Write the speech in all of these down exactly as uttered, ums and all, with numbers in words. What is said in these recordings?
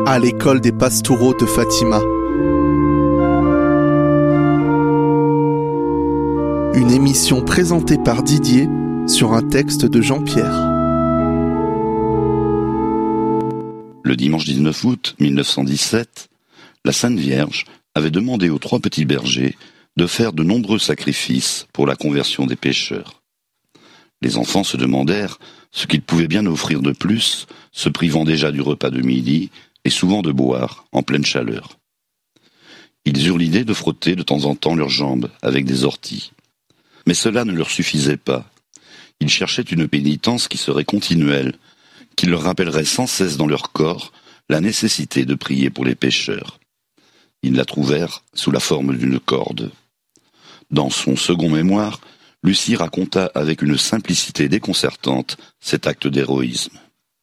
à l'école des Pastoureaux de Fatima. Une émission présentée par Didier sur un texte de Jean-Pierre. Le dimanche dix-neuf août mille neuf cent dix-sept, la Sainte Vierge avait demandé aux trois petits bergers de faire de nombreux sacrifices pour la conversion des pécheurs. Les enfants se demandèrent ce qu'ils pouvaient bien offrir de plus, se privant déjà du repas de midi et souvent de boire en pleine chaleur. Ils eurent l'idée de frotter de temps en temps leurs jambes avec des orties. Mais cela ne leur suffisait pas. Ils cherchaient une pénitence qui serait continuelle, qui leur rappellerait sans cesse dans leur corps la nécessité de prier pour les pécheurs. Ils la trouvèrent sous la forme d'une corde. Dans son second mémoire, Lucie raconta avec une simplicité déconcertante cet acte d'héroïsme.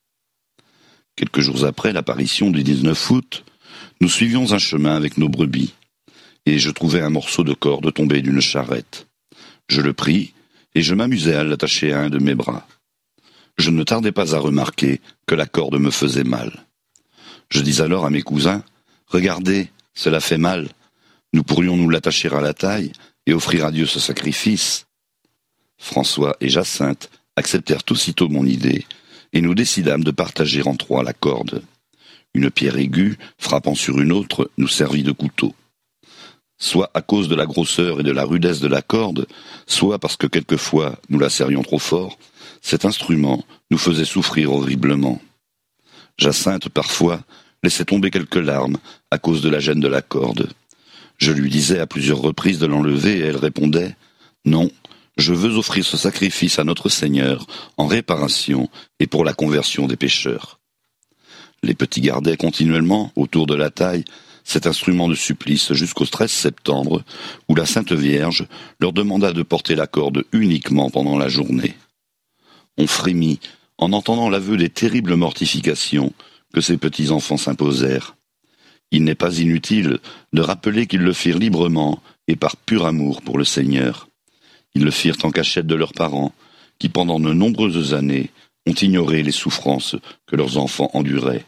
Quelques jours après l'apparition du dix-neuf août, nous suivions un chemin avec nos brebis, et je trouvai un morceau de corde tombé d'une charrette. Je le pris, et je m'amusai à l'attacher à un de mes bras. Je ne tardai pas à remarquer que la corde me faisait mal. Je dis alors à mes cousins, « Regardez, cela fait mal. Nous pourrions nous l'attacher à la taille et offrir à Dieu ce sacrifice. » François et Jacinthe acceptèrent aussitôt mon idée, et nous décidâmes de partager en trois la corde. Une pierre aiguë, frappant sur une autre, nous servit de couteau. Soit à cause de la grosseur et de la rudesse de la corde, soit parce que quelquefois nous la serrions trop fort, cet instrument nous faisait souffrir horriblement. Jacinthe, parfois, laissait tomber quelques larmes à cause de la gêne de la corde. Je lui disais à plusieurs reprises de l'enlever et elle répondait « Non, je veux offrir ce sacrifice à notre Seigneur en réparation et pour la conversion des pécheurs. » Les petits gardaient continuellement, autour de la taille, cet instrument de supplice jusqu'au treize septembre, où la Sainte Vierge leur demanda de porter la corde uniquement pendant la journée. On frémit en entendant l'aveu des terribles mortifications que ces petits-enfants s'imposèrent. Il n'est pas inutile de rappeler qu'ils le firent librement et par pur amour pour le Seigneur. Ils le firent en cachette de leurs parents, qui pendant de nombreuses années ont ignoré les souffrances que leurs enfants enduraient.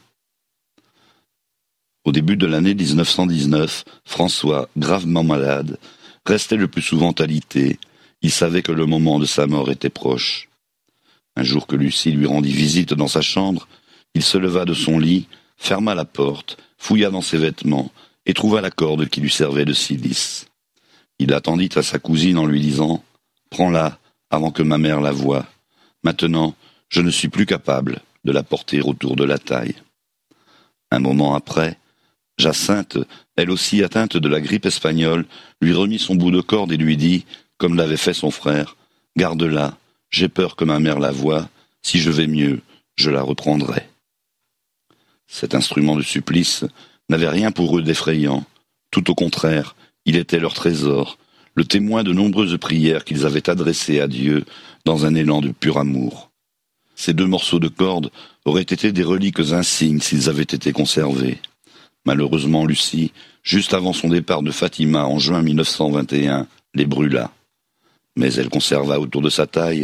Au début de l'année dix-neuf cent dix-neuf, François, gravement malade, restait le plus souvent alité. Il savait que le moment de sa mort était proche. Un jour que Lucie lui rendit visite dans sa chambre, il se leva de son lit, ferma la porte, fouilla dans ses vêtements et trouva la corde qui lui servait de cilice. Il attendit à sa cousine en lui disant « Prends-la avant que ma mère la voie. Maintenant, je ne suis plus capable de la porter autour de la taille. » Un moment après, Jacinthe, elle aussi atteinte de la grippe espagnole, lui remit son bout de corde et lui dit, comme l'avait fait son frère, « Garde-la, j'ai peur que ma mère la voie, si je vais mieux, je la reprendrai. » Cet instrument de supplice n'avait rien pour eux d'effrayant. Tout au contraire, il était leur trésor, le témoin de nombreuses prières qu'ils avaient adressées à Dieu dans un élan de pur amour. Ces deux morceaux de corde auraient été des reliques insignes s'ils avaient été conservés. Malheureusement, Lucie, juste avant son départ de Fatima en juin mille neuf cent vingt et un, les brûla. Mais elle conserva autour de sa taille